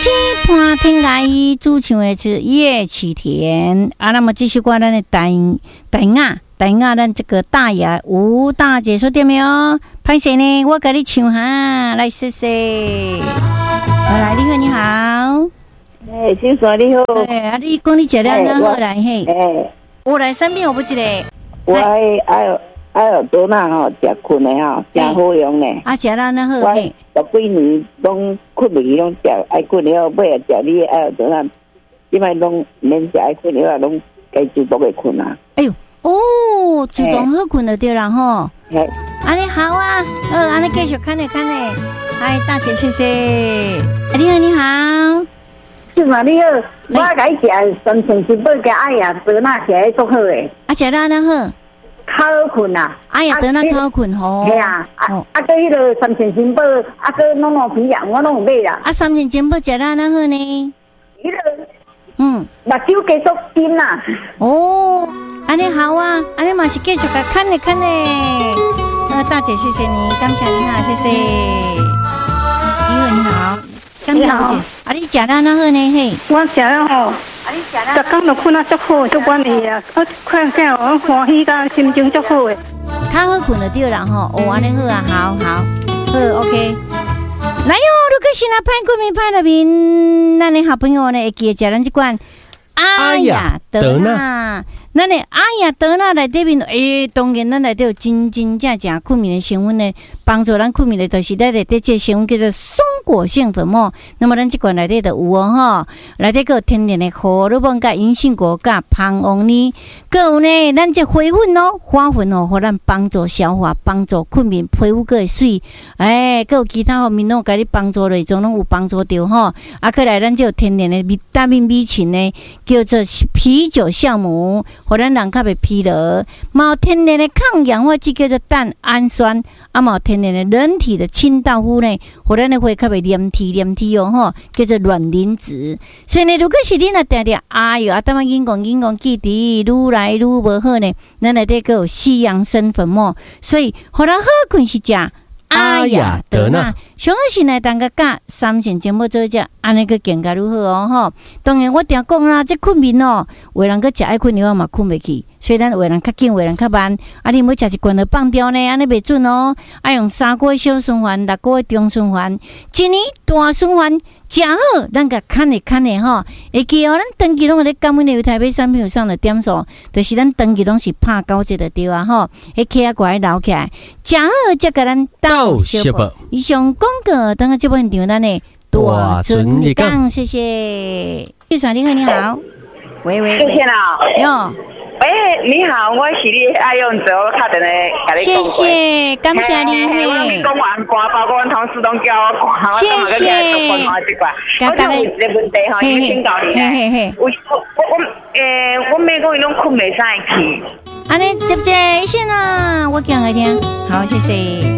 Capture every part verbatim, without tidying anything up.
期伴天涯主唱的是叶启田啊。那么继续挂咱的台台雅台雅，咱这个大雅吴大姐说对没有？拍谁呢？我给你唱哈，来谢谢。来，你好，你好。 哎，先生你好。 哎，啊，你讲你食了哪好来嘿？哎，我来三遍我不记得。 我爱爱爱多那吼，食困的吼，真好用呢。 啊，食了哪好嘿？ 十几年拢困袂去，拢食爱困了，尾啊食你爱多那，即摆拢免食爱困了，拢该主动的困啊。 哎呦，哦，主动好困就对啦吼。哎，安尼好啊，呃，安尼继续看咧看咧。嗨，大姐，谢谢。你好，你好。 是嘛？你好，我甲你食三千七百加哎呀，多那食的足好诶。 啊，食了哪好？ 较好困啊！ 哎呀，得那较好困吼。 系啊，啊啊，搁迄个三千金宝，啊搁弄弄皮啊，我拢有买啦。 啊，三千金宝食了哪好呢？ 迄个， 嗯， 目睭继续金啦。 哦，安尼好啊，安尼嘛是继续甲看咧看咧。呃，大姐，谢谢你，感谢你哈，谢谢。你好，你好，香蕉姐，啊，你食了哪好呢？嘿， 我食了吼。逐工都困啊，足好，足满意啊！我看见我欢喜到心情足好诶。 较好困就对啦吼，哦，安尼好啊，好好好 ，OK。来哟，如果是那派过面派那边，咱的好朋友呢会记得食咱这款阿雅德纳。咱的阿雅德纳内底面，诶，当然咱内底有真真正正困眠的成分呢，帮助咱困眠的，就是咱内底这成分叫做松果性粉末。那么咱这款内底就有哦吼，内底有天然的荷尔蒙、甲银杏果、甲芳王呢，还有呢，咱这花粉哦，花粉哦，互咱帮助消化、帮助困眠、皮肤个会水，哎，还有其他方面拢甲你帮助的，种拢有帮助到吼。啊，再来咱这有天然的维他命 B 群呢，叫做啤酒酵母。互咱人较袂疲劳，嘛有天然的抗氧化剂叫做蛋氨酸，啊嘛有天然的人体的清道夫呢，互咱的血较袂黏体黏体哦吼，叫做卵磷脂。所以呢，如果是你若定定哎哟，啊，当然硬讲硬讲记伫愈来愈无好呢，咱内底个有西洋参粉末，所以互咱好困是食阿雅德纳，上好是来当个甲三千节目做只，安尼个更加如何哦吼。当然我定讲啦，这困眠哦，有人个食爱困了嘛困袂去，所以咱有人较紧，有人较慢。啊，你要食一罐就放掉呢，安尼袂准哦。爱用三个月小循环，六个月中循环，一年大循环，食好，咱个看咧看咧吼。会记哦，咱长期拢咧感恩的台北产品上的点数，就是咱长期拢是拍九折就对啊吼。迄起啊，过来留起来，食好则甲咱到小宝。以上广告，等下这部现场咱呢大存日讲，谢谢。玉爽，你好，你好，喂喂喂， 谢谢啦， 哟。 喂，你好，我是你爱用者，我打电话甲你讲过。 谢谢，感谢你。 嘿，我跟你讲完歌，包括阮同事拢叫我看， 谢谢。 我就有一个问题吼，要请教你咧。我我我诶，我每个月拢困袂使去。 安尼接接先啊，我讲来听。好，谢谢。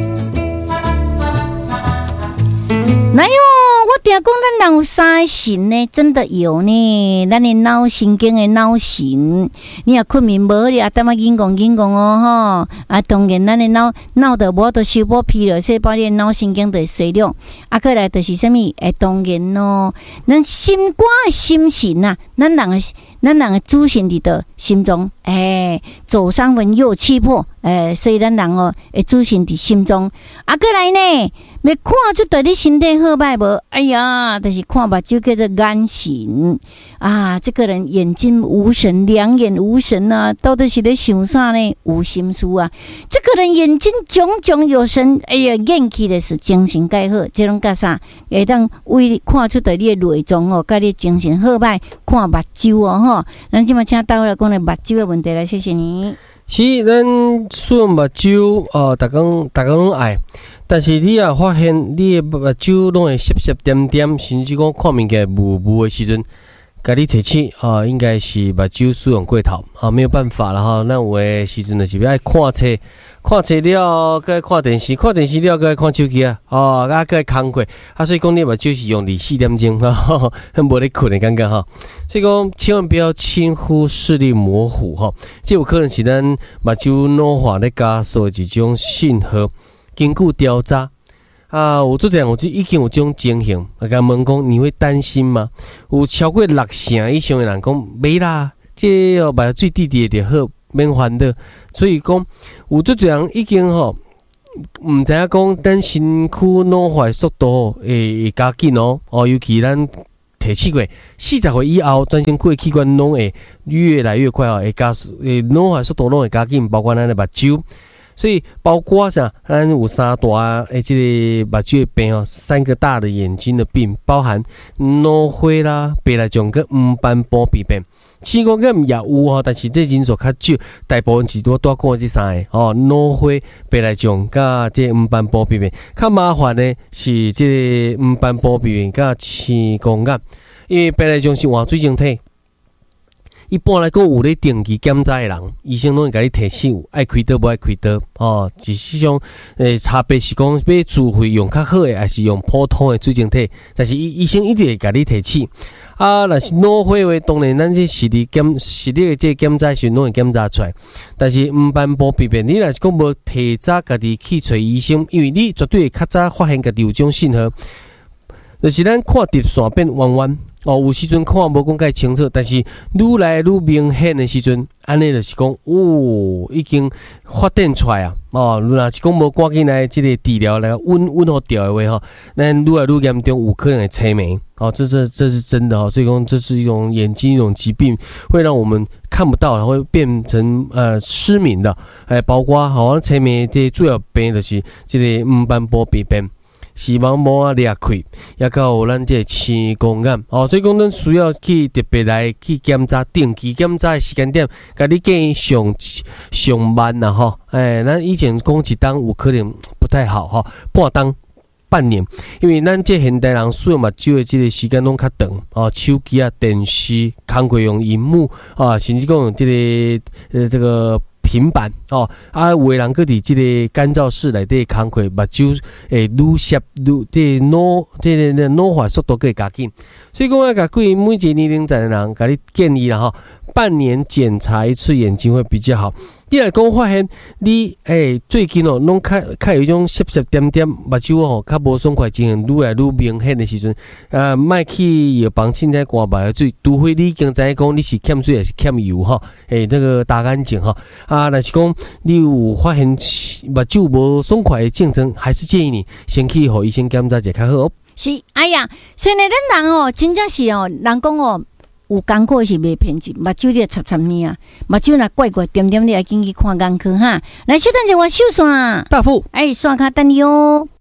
来哟，我听讲咱人有三个神呢，真的有呢。咱的脑神经的脑神，你若困眠无哩，啊，当啊紧讲紧讲哦吼。啊，当然咱的脑脑的无都修补疲劳，所以把你的脑神经就衰弱。啊，过来就是什么？诶，当然咯，咱心肝的心神呐，咱人的咱人的主神伫倒心中，诶，左三魂右七魄，诶，所以咱人哦，诶，主神伫心中。啊，过来呢？要看出对你身体好歹无？哎呀，就是看目睭叫做眼神啊！这个人眼睛无神，两眼无神啊，到底是咧想啥呢？无心思啊！这个人眼睛炯炯有神，哎呀，元气的是精神介好，这种干啥？会当为看出对你的内脏哦，甲你精神好歹，看目睭哦吼。咱即马请倒来讲咧目睭的问题来，谢谢你。 是咱选目睭哦，逐工逐工拢爱。但是你也发现，你的目睭拢会涩涩点点，甚至讲看物件雾雾的时阵，甲你提醒啊，应该是目睭使用过头啊，没有办法了哈。咱有的时阵就是要爱看册，看册了，再看电视，看电视了，再看手机啊，哦，啊，再空过啊，所以讲你目睭是用二四点钟哈，很无咧困的感觉哈。所以讲千万不要轻忽视力模糊哈，这有可能是咱目睭老化咧加速一种信号。经过调查， 啊，有做这样，有已经有这种情形，啊，甲问讲，你会担心吗？有超过六成以上的人讲，没啦，这哦把水滴滴就好，免烦恼。所以讲，有做这样已经吼，唔知影讲，咱身躯老化速度会会加紧哦。哦，尤其咱提起过四十岁以后，全身各器官拢会越来越快哦，会加速，会老化速度拢会加紧，包括咱的目睭。所以包括啥，咱有三大诶，这个目睭的病哦，三个大的眼睛的病，包含脑花啦、白内障跟黄斑部病变。青光眼也有哦，但是这人数较少，大部分是多多讲这三个哦，脑花、白内障甲这黄斑部病变。较麻烦的是这个黄斑部病变甲青光眼，因为白内障是换水晶体。一般来讲，有咧定期检查的人，医生拢会甲你提醒，爱开刀无爱开刀哦。只是种诶差别是讲，要自费用较好诶，还是用普通的水晶体？但是医医生一定会甲你提醒。啊，若是脑花话，当然咱这视力检视力的这检查时拢会检查出来。但是黄斑部病变，你若是讲无提早家己去找医生，因为你绝对会较早发现家己有种信号，就是咱看直线变弯弯。哦，有时阵看无讲介清楚，但是愈来愈明显的时阵，安尼就是讲，哦，已经发展出来啊！哦，若是讲无赶紧来这个治疗来稳稳好掉的话吼，咱愈来愈严重，有可能会痴迷。哦，这是这是真的哦，所以讲这是一种眼睛一种疾病，会让我们看不到，会变成呃失明的。哎，包括好像痴迷的主要病就是这个黄斑部病变。视网膜啊裂开，也到咱这青光眼哦，所以讲咱需要去特别来去检查，定期检查的时间点，甲你建议上上慢啦吼，哎，咱以前讲一当有可能不太好吼，半当半年，因为咱这现代人使用目睭的这个时间拢较长哦，手机啊、电视、工课用荧幕啊，甚至讲用这个呃这个。平板哦，啊，有的人搁伫即个干燥室内底工课，目睭会愈摄愈即脑即个脑化速度会加紧，所以讲啊，甲贵每一个年龄层的人，甲你建议啦吼，半年检查一次眼睛会比较好。第二讲发现你诶、欸、最近哦，拢较较有一种涩涩点点，目睭哦较无爽快情形愈来愈明显的时阵，啊，莫去药房凊彩灌目的水，除非你已经知影讲你是欠水还是欠油吼，诶、欸，那个打干净吼。啊，若是讲你有发现目睭无爽快的症状，还是建议你先去互医生检查一下较好哦。 是，哎呀，所以呢，咱人哦，真正是哦，人讲哦。有艰苦是袂骗钱，目睭你插插呢啊，目睭若怪怪点点，你要紧去看眼科哈。来，小等一下，我手线， 大夫， 哎，线卡等你哦。